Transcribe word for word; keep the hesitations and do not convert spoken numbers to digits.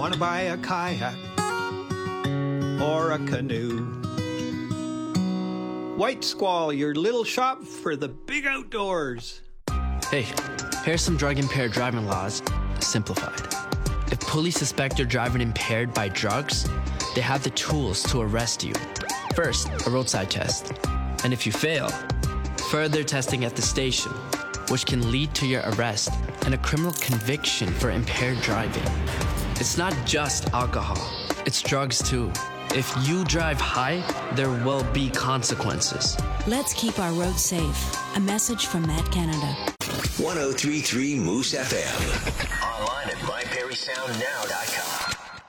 Want to buy a kayak or a canoe? White Squall, your little shop for the big outdoors. Hey, here's some drug-impaired driving laws, simplified. If police suspect you're driving impaired by drugs, they have the tools to arrest you. First, a roadside test. And if you fail, further testing at the station, which can lead to your arrest and a criminal conviction for impaired driving. It's not just alcohol, it's drugs too. If you drive high, there will be consequences. Let's keep our roads safe. A message from Matt Canada. one oh three point three Moose F M. Online at my perry sound now dot com.